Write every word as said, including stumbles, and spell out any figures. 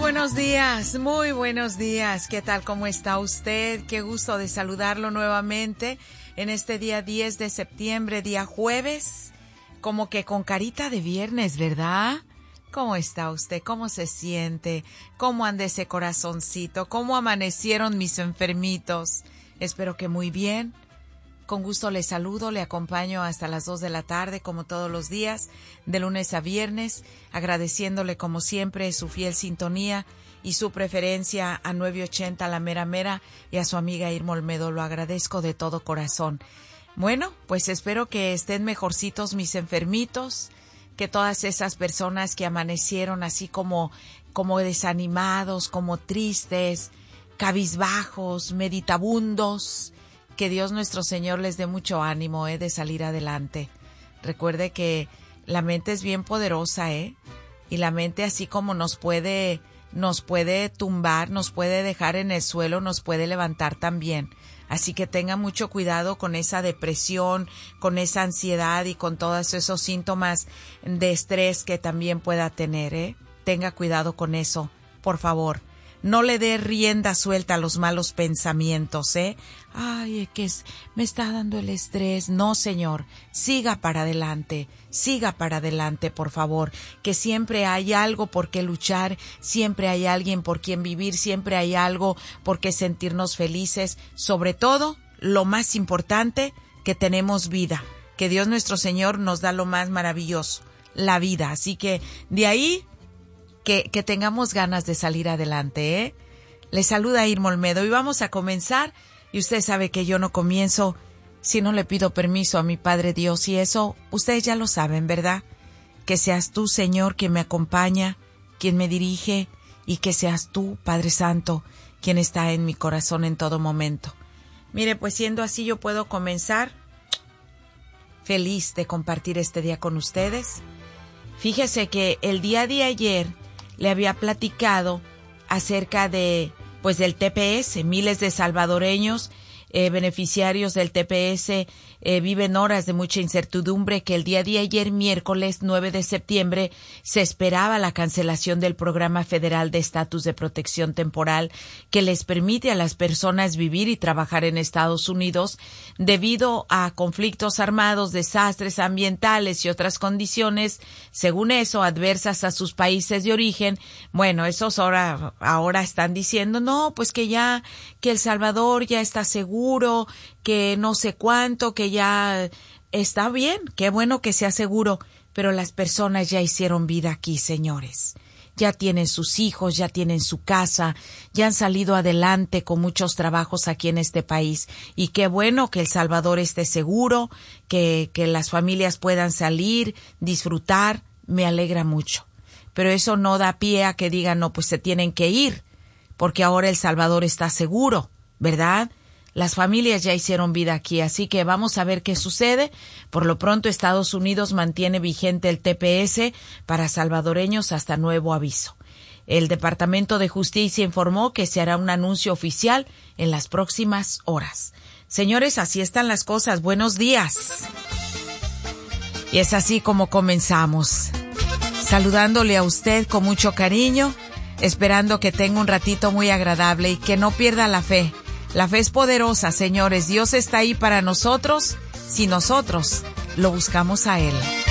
buenos días, muy buenos días. ¿Qué tal? ¿Cómo está usted? Qué gusto de saludarlo nuevamente en este día diez de septiembre, día jueves, como que con carita de viernes, ¿verdad? ¿Cómo está usted? ¿Cómo se siente? ¿Cómo anda ese corazoncito? ¿Cómo amanecieron mis enfermitos? Espero que muy bien. Con gusto le saludo, le acompaño hasta las dos de la tarde, como todos los días, de lunes a viernes, agradeciéndole como siempre su fiel sintonía y su preferencia a nueve ochenta La Mera Mera y a su amiga Irma Olmedo. Lo agradezco de todo corazón. Bueno, pues espero que estén mejorcitos mis enfermitos, que todas esas personas que amanecieron así como, como desanimados, como tristes, cabizbajos, meditabundos, que Dios nuestro Señor les dé mucho ánimo, eh, de salir adelante. Recuerde que la mente es bien poderosa, eh, y la mente así como nos puede, nos puede tumbar, nos puede dejar en el suelo, nos puede levantar también. Así que tenga mucho cuidado con esa depresión, con esa ansiedad y con todos esos síntomas de estrés que también pueda tener, eh. Tenga cuidado con eso, por favor. No le dé rienda suelta a los malos pensamientos, ¿eh? Ay, es que es, me está dando el estrés. No, señor. Siga para adelante. Siga para adelante, por favor. Que siempre hay algo por qué luchar. Siempre hay alguien por quien vivir. Siempre hay algo por qué sentirnos felices. Sobre todo, lo más importante, que tenemos vida. Que Dios nuestro Señor nos da lo más maravilloso, la vida. Así que de ahí Que, que tengamos ganas de salir adelante, ¿eh? Les saluda Irma Olmedo y vamos a comenzar. Y usted sabe que yo no comienzo si no le pido permiso a mi Padre Dios. Y eso ustedes ya lo saben, ¿verdad? Que seas tú, Señor, quien me acompaña, quien me dirige, y que seas tú, Padre Santo, quien está en mi corazón en todo momento. Mire, pues siendo así yo puedo comenzar feliz de compartir este día con ustedes. Fíjese que el día de ayer le había platicado acerca de, pues, del T P S. Miles de salvadoreños eh, beneficiarios del T P S eh, viven horas de mucha incertidumbre, que el día de ayer, miércoles nueve de septiembre, se esperaba la cancelación del Programa Federal de Estatus de Protección Temporal, que les permite a las personas vivir y trabajar en Estados Unidos debido a conflictos armados, desastres ambientales y otras condiciones, según eso, adversas a sus países de origen. Bueno, esos ahora, ahora están diciendo, no, pues que ya, que El Salvador ya está seguro, que no sé cuánto, que ya está bien, qué bueno que sea seguro, pero las personas ya hicieron vida aquí, señores. Ya tienen sus hijos, ya tienen su casa, ya han salido adelante con muchos trabajos aquí en este país. Y qué bueno que El Salvador esté seguro, que, que las familias puedan salir, disfrutar, me alegra mucho. Pero eso no da pie a que digan, no, pues se tienen que ir, porque ahora El Salvador está seguro, ¿verdad? Las familias ya hicieron vida aquí, así que vamos a ver qué sucede. Por lo pronto, Estados Unidos mantiene vigente el T P S para salvadoreños hasta nuevo aviso. El Departamento de Justicia informó que se hará un anuncio oficial en las próximas horas. Señores, así están las cosas. Buenos días. Y es así como comenzamos. Saludándole a usted con mucho cariño, esperando que tenga un ratito muy agradable y que no pierda la fe. La fe es poderosa, señores. Dios está ahí para nosotros si nosotros lo buscamos a Él.